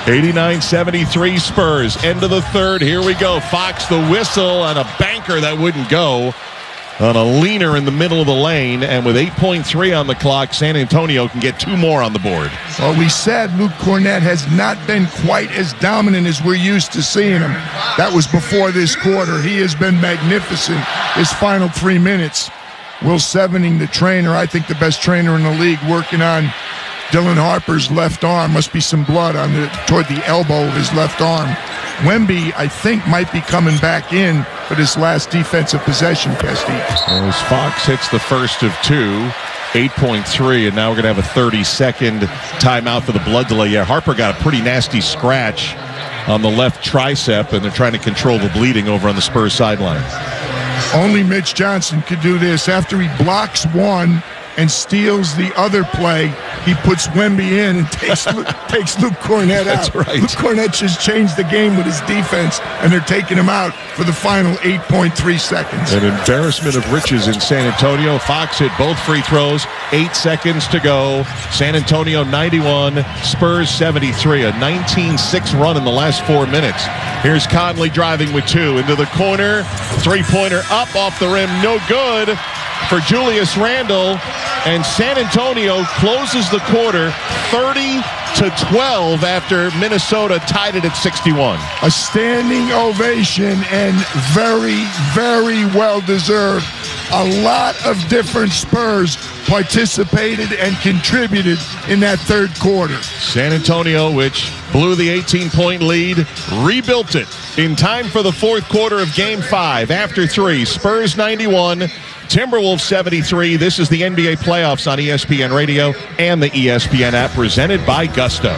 89-73 Spurs. End of the third. Here we go. Fox the whistle and a banker that wouldn't go on a leaner in the middle of the lane. And with 8.3 on the clock, San Antonio can get two more on the board. Well, we said Luke Cornett has not been quite as dominant as we're used to seeing him. That was before this quarter. He has been magnificent his final 3 minutes. Will Sevening, the trainer, I think the best trainer in the league, working on Dylan Harper's left arm. Must be some blood toward the elbow of his left arm. Wemby, I think, might be coming back in for this last defensive possession, Kesty. As Fox hits the first of two, 8.3, and now we're going to have a 30-second timeout for the blood delay. Yeah, Harper got a pretty nasty scratch on the left tricep, and they're trying to control the bleeding over on the Spurs sideline. Only Mitch Johnson could do this. After he blocks one and steals the other play, he puts Wemby in and takes Luke Cornett out. That's right. Luke Cornett just changed the game with his defense, and they're taking him out for the final 8.3 seconds. An embarrassment of riches in San Antonio. Fox hit both free throws. 8 seconds to go. San Antonio 91, Spurs 73. A 19-6 run in the last 4 minutes. Here's Conley driving with two into the corner. Three-pointer up off the rim. No good for Julius Randle, and San Antonio closes the quarter 30-12 after Minnesota tied it at 61. A standing ovation and very, very well deserved. A lot of different Spurs participated and contributed in that third quarter. San Antonio, which blew the 18-point lead, rebuilt it in time for the fourth quarter of Game 5. After 3, Spurs 91, Timberwolves 73. This is the NBA playoffs on ESPN Radio and the ESPN app, presented by Gusto.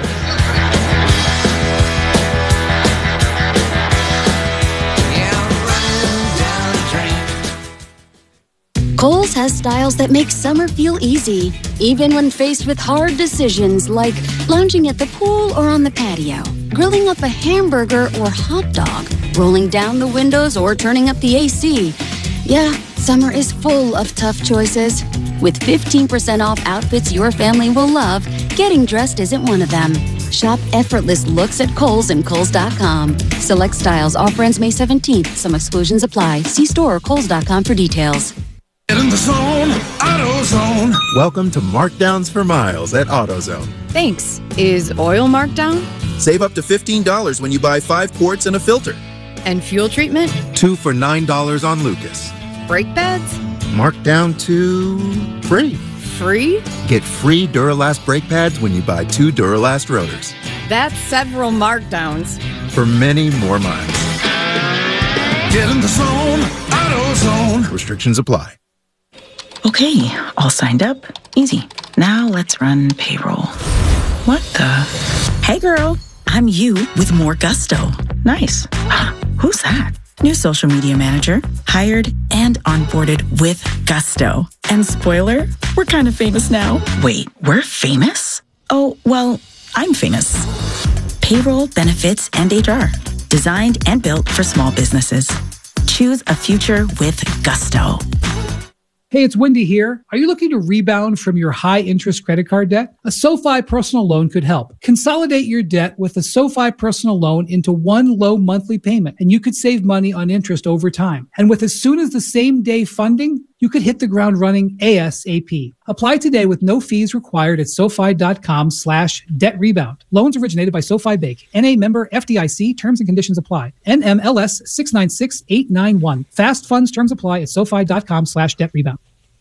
Kohl's has styles that make summer feel easy, even when faced with hard decisions like lounging at the pool or on the patio, grilling up a hamburger or hot dog, rolling down the windows or turning up the AC. Yeah, summer is full of tough choices. With 15% off outfits your family will love, getting dressed isn't one of them. Shop effortless looks at Kohl's and Kohl's.com. Select styles. Offer ends May 17th. Some exclusions apply. See store or Kohl's.com for details. Get in the zone, AutoZone. Welcome to Markdowns for Miles at AutoZone. Thanks. Is oil marked down? Save up to $15 when you buy 5 quarts and a filter. And fuel treatment? 2 for $9 on Lucas. Brake pads? Marked down to free. Free? Get free Duralast brake pads when you buy 2 Duralast rotors. That's several markdowns. For many more miles. Get in the zone, AutoZone. Restrictions apply. Okay, all signed up. Easy. Now let's run payroll. What the? Hey girl, I'm you with more Gusto. Nice. Who's that? New social media manager, hired and onboarded with Gusto. And spoiler, we're kind of famous now. Wait, we're famous? Oh, well, I'm famous. Payroll, benefits, and HR. Designed and built for small businesses. Choose a future with Gusto. Hey, it's Wendy here. Are you looking to rebound from your high-interest credit card debt? A SoFi personal loan could help. Consolidate your debt with a SoFi personal loan into one low monthly payment, and you could save money on interest over time. And with as soon as the same day funding, you could hit the ground running ASAP. Apply today with no fees required at SoFi.com/debt rebound. Loans originated by SoFi Bank. NA member FDIC. Terms and conditions apply. NMLS 696891. Fast funds terms apply at SoFi.com/debt rebound.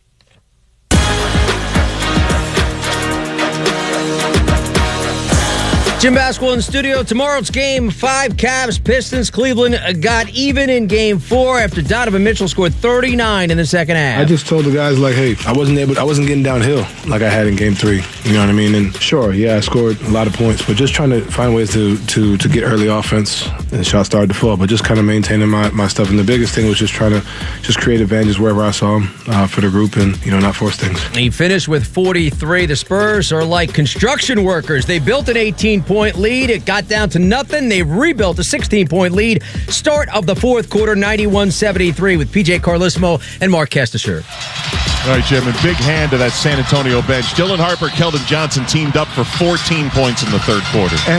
Jim Basquill in studio. Tomorrow's Game 5, Cavs, Pistons. Cleveland got even in Game 4 after Donovan Mitchell scored 39 in the second half. I just told the guys, like, hey, I wasn't getting downhill like I had in Game 3. You know what I mean? And sure, yeah, I scored a lot of points, but just trying to find ways to get early offense, and shots started to fall, but just kind of maintaining my stuff. And the biggest thing was just trying to create advantages wherever I saw them for the group and, not force things. He finished with 43. The Spurs are like construction workers. They built an 18-point lead. It got down to nothing. They rebuilt a 16-point lead. Start of the fourth quarter, 91-73 with PJ Carlesimo and Mark Kestisher. All right, Jim, a big hand to that San Antonio bench. Dylan Harper, Keldon Johnson teamed up for 14 points in the third quarter.